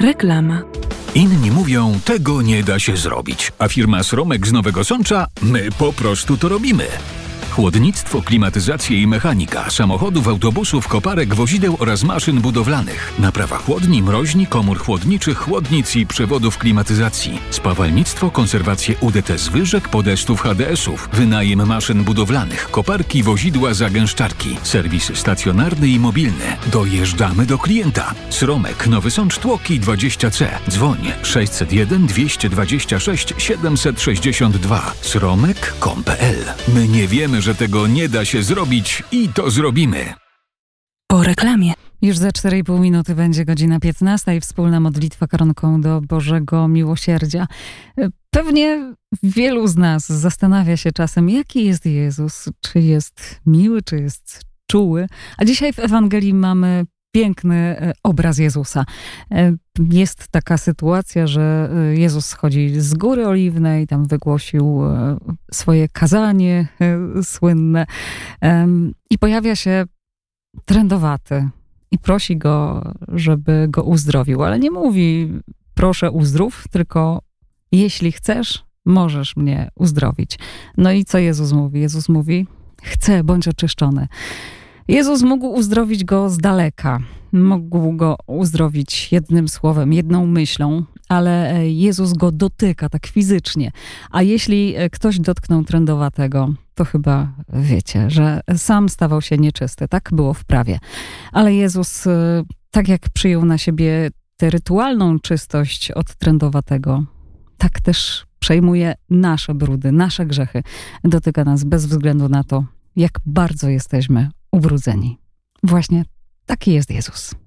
Reklama. Inni mówią, tego nie da się zrobić, a firma Sromek z Nowego Sącza, my po prostu to robimy. Chłodnictwo, klimatyzację i mechanika samochodów, autobusów, koparek, wozideł oraz maszyn budowlanych. Naprawa chłodni, mroźni, komór chłodniczych, chłodnic i przewodów klimatyzacji. Spawalnictwo, konserwację UDT zwyżek, podestów, HDS-ów. Wynajem maszyn budowlanych, koparki, wozidła, zagęszczarki. Serwis stacjonarny i mobilny. Dojeżdżamy do klienta. Sromek, Nowy Sącz, Tłoki 20C. Dzwoń 601 226 762. sromek.com.pl. My nie wiemy, że tego nie da się zrobić i to zrobimy. Po reklamie. Już za 4,5 minuty będzie godzina 15 i wspólna modlitwa koronką do Bożego Miłosierdzia. Pewnie wielu z nas zastanawia się czasem, jaki jest Jezus. Czy jest miły, czy jest czuły. A dzisiaj w Ewangelii mamy piękny obraz Jezusa. Jest taka sytuacja, że Jezus schodzi z Góry Oliwnej, tam wygłosił swoje kazanie słynne i pojawia się trędowaty i prosi go, żeby go uzdrowił. Ale nie mówi, proszę uzdrów, tylko jeśli chcesz, możesz mnie uzdrowić. No i co Jezus mówi? Jezus mówi, chcę, bądź oczyszczony. Jezus mógł uzdrowić go z daleka. Mógł go uzdrowić jednym słowem, jedną myślą, ale Jezus go dotyka tak fizycznie. A jeśli ktoś dotknął trędowatego, to chyba wiecie, że sam stawał się nieczysty. Tak było w prawie. Ale Jezus, tak jak przyjął na siebie tę rytualną czystość od trędowatego, tak też przejmuje nasze brudy, nasze grzechy. Dotyka nas bez względu na to, jak bardzo jesteśmy ubrudzeni. Właśnie taki jest Jezus.